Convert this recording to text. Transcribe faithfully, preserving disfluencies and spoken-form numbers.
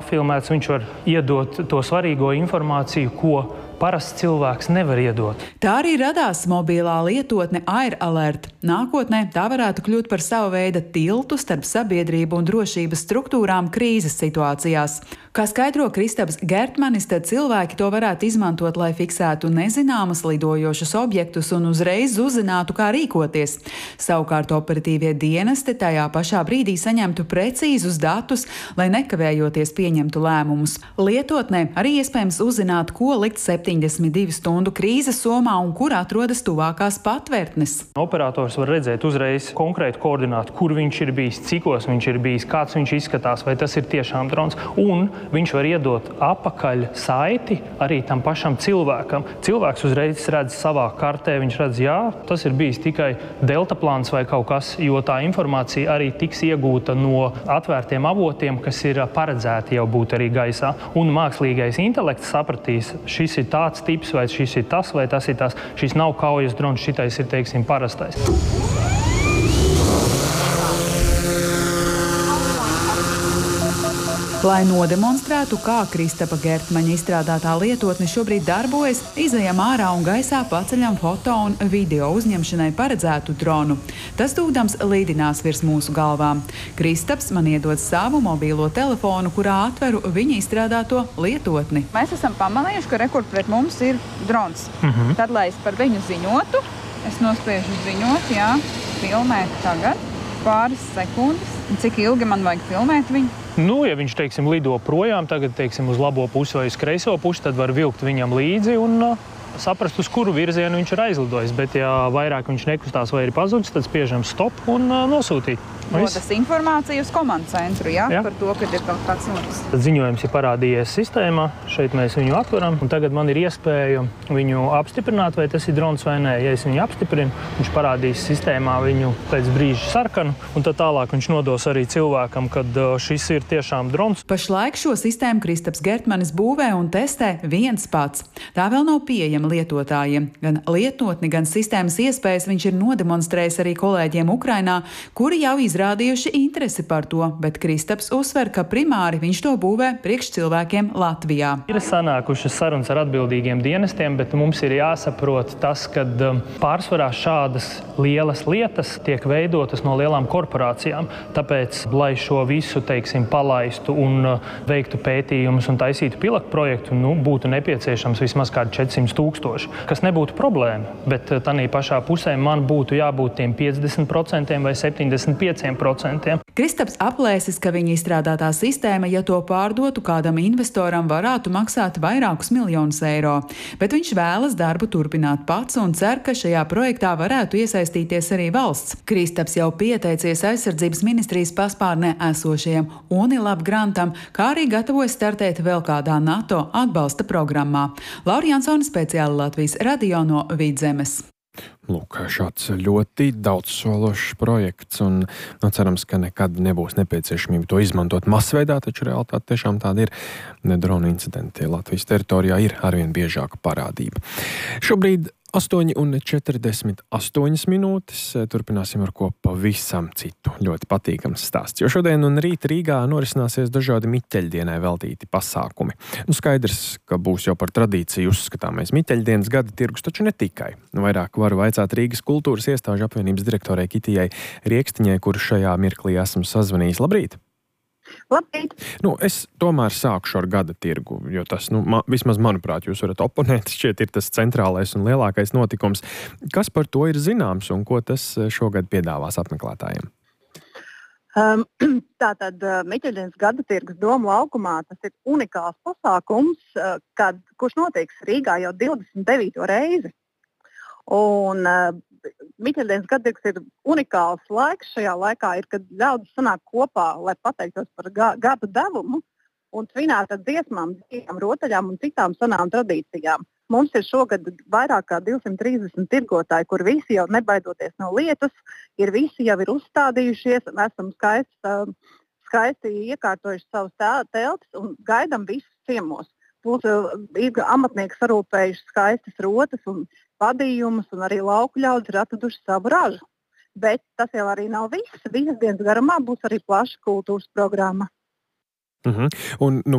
atfilmēts, viņš var iedot to svarīgo informāciju, ko parasts cilvēks nevar iedot. Tā arī radās mobilā lietotne AirAlert. Nākotnē tā varētu kļūt par savu veidu tiltu starp sabiedrību un drošības struktūrām krīzes situācijās. Kā skaidro Kristaps Gertmanis, tad cilvēki to varētu izmantot, lai fiksētu nezināmas lidojošus objektus un uzreiz uzzinātu, kā rīkoties. Savukārt operatīvie dienesti tajā pašā brīdī saņemtu precīzus datus, lai nekavējoties pieņemtu lēmumus. Lietotnē arī iespējams uzzināt, ko likt septiņdesmit divu stundu krīzes somā un kur atrodas tuvākās patvērtnes. Operators var redzēt uzreiz konkrētu koordinātu, kur viņš ir bijis, cikos viņš ir bijis, kāds viņš izskatās, vai tas ir tiešām drons. Un viņš var iedot apakaļ saiti arī tam pašam cilvēkam. Cilvēks uzreiz redz savā kartē, viņš redz, jā, tas ir bijis tikai deltaplāns vai kaut kas, jo tā informācija arī tiks iegūta no atvērtiem avotiem, kas ir paredzēti jau būt arī gaisā. Un mākslīgais intelekts sapratīs, šis ir tāds tips, vai šis ir tas, vai tas ir tas. Šis nav kaujas drons, šitais ir, teiksim, parastais. Lai nodemonstrētu, kā Kristapa Gertmaņa izstrādātā lietotne šobrīd darbojas, izejam ārā un gaisā paceļam foto un video uzņemšanai paredzētu dronu. Tas tūdams līdinās virs mūsu galvām. Kristaps man iedod savu mobīlo telefonu, kurā atveru viņa izstrādāto lietotni. Mēs esam pamanījuši, ka rekur pret mums ir drons. Mhm. Tad, lai es par viņu ziņotu, es nospiežu ziņot, jā, filmēt tagad, pāris sekundes. Cik ilgi man vajag filmēt viņu? Nu, ja viņš, teiksim, lido projām, tagad, teiksim, uz labo pusi vai uz kreiso pusi, tad var vilkt viņam līdzi un uh, saprast, uz kuru virzienu viņš ir aizlidojis. Bet, ja vairāk viņš nekustās vai ir pazudis, tad spiežam stop un uh, nosūtīt. Dodas informācija uz komandu centru, ja? Jā, par to, kad ir kaut kāds notis. Tad ziņojums ir parādījies sistēmā, šeit mēs viņu atveram, un tagad man ir iespēja viņu apstiprināt, vai tas ir drons vai nē. Ja es viņu apstiprinu, viņš parādīs sistēmā viņu pēc brīža sarkanu, un tad tālāk viņš nodos arī cilvēkam, kad šis ir tiešām drons. Pašlaik šo sistēmu Kristaps Gertmanis būvē un testē viens pats. Tā vēl nav pieejama lietotājiem. Gan lietotni, gan sistēmas iespējas viņš ir nodemonstrējis arī kolēģiem Ukrainā, kuri jau izrādījuši rādījuši interesi par to, bet Kristaps uzsver, ka primāri viņš to būvē priekš cilvēkiem Latvijā. Ir sanākušas sarunas ar atbildīgiem dienestiem, bet mums ir jāsaprot tas, ka pārsvarā šādas lielas lietas tiek veidotas no lielām korporācijām. Tāpēc, lai šo visu, teiksim, palaistu un veiktu pētījumus un taisītu pilotu projektu, nu, būtu nepieciešams vismaz kādi četrsimt tūkstoši, kas nebūtu problēma, bet tanī pašā pusē man būtu jābūt tiem piecdesmit procentiem vai septiņdesmit pieciem procentiem. Kristaps aplēsis, ka viņa izstrādātā sistēma, ja to pārdotu kādam investoram, varētu maksāt vairākus miljonus eiro. Bet viņš vēlas darbu turpināt pats un cer, ka šajā projektā varētu iesaistīties arī valsts. Kristaps jau pieteicies aizsardzības ministrijas paspārnē esošajam UNILAB grantam, kā arī gatavojas startēt vēl kādā NATO atbalsta programmā. Laura Jansone, speciāli Latvijas radio no Vidzemes. Lūk, šāds ļoti daudzsološs projekts, un nu, cerams, ka nekad nebūs nepieciešamība to izmantot masveidā, taču realitāte tiešām tāda ir. Dronu incidenti Latvijas teritorijā ir arvien biežāka parādība. Šobrīd astoņi un četrdesmit astoņas minūtes. Turpināsim ar ko pavisam citu. Ļoti patīkams stāsts, jo šodien un rīt Rīgā norisināsies dažādi Miķeļdienai veltīti pasākumi. Nu, skaidrs, ka būs jau par tradīciju uzskatāmais Miķeļdienas gada tirgus, taču ne tikai. Nu, vairāk varu vaicāt Rīgas kultūras iestāžu apvienības direktorei Kitijai Riekstiņai, kur šajā mirklī esmu sazvanījis. Labrīt! Labrīt! Nu, es tomēr sākšu ar gada tirgu, jo tas, nu, ma, vismaz manuprāt, jūs varat oponēt, šķiet ir tas centrālais un lielākais notikums. Kas par to ir zināms un ko tas šogad piedāvās apmeklētājiem? Um, tātad Miķeļdienas gada tirgus Domu laukumā tas ir unikāls pasākums, kad, kurš notiks Rīgā jau divdesmit devīto reizi. Un uh, Miķeļdienas gada tirgus ir unikāls laiks šajā laikā, ir, kad ļaudis sanāk kopā, lai pateiktos par ga- gada devumu un svinētu ar dziesmām, dzīvām, rotaļām un citām senām tradīcijām. Mums ir šogad vairāk kā divsimt trīsdesmit tirgotāji, kur visi jau nebaidoties no lietus, ir visi jau ir uzstādījušies un esam skaisti, uh, skaisti iekārtojuši savus teltis un gaidam visus ciemos. Būs ir amatnieki sarūpējuši skaistas rotas un vadījumus, un arī lauku ļaudis ir atraduši savu ražu. Bet tas jau arī nav viss. Visas dienas garumā būs arī plaša kultūras programma. Uh-huh. Un, nu,